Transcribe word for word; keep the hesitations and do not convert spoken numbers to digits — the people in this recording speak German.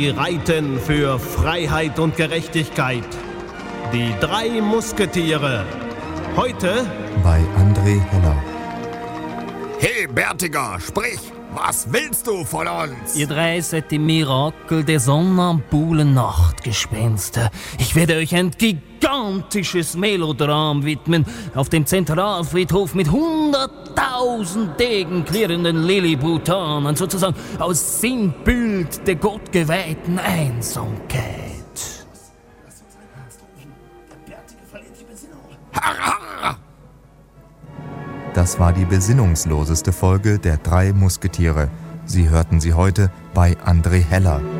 Sie reiten für Freiheit und Gerechtigkeit. Die drei Musketiere. Heute bei André Heller. Hey, Bärtiger, sprich! Was willst du von uns? Ihr drei seid die Mirakel der sonnambulen Nachtgespenster. Ich werde euch ein gigantisches Melodram widmen auf dem Zentralfriedhof mit hunderttausend Degen klirrenden Lilliputanen, sozusagen aus Sinnbild der gottgeweihten Einsamkeit. Das war die besinnungsloseste Folge der drei Musketiere. Sie hörten sie heute bei André Heller.